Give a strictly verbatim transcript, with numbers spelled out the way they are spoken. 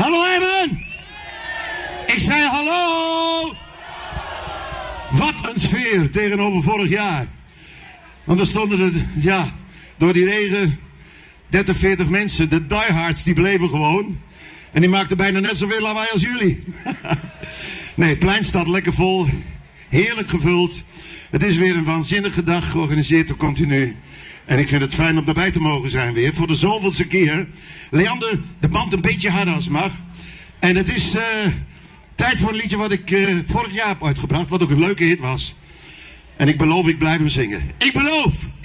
Hallo Erben! Ik zei hallo! Wat een sfeer tegenover vorig jaar. Want er stonden er, ja, door die regen dertig, veertig mensen. De diehards die bleven gewoon. En die maakten bijna net zoveel lawaai als jullie. Nee, het plein staat lekker vol. Heerlijk gevuld. Het is weer een waanzinnige dag, georganiseerd door Continu. En ik vind het fijn om daarbij te mogen zijn weer. Voor de zoveelste keer. Leander, de band een beetje harder als mag. En het is uh, tijd voor een liedje wat ik uh, vorig jaar heb uitgebracht. Wat ook een leuke hit was. En ik beloof, ik blijf hem zingen. Ik beloof!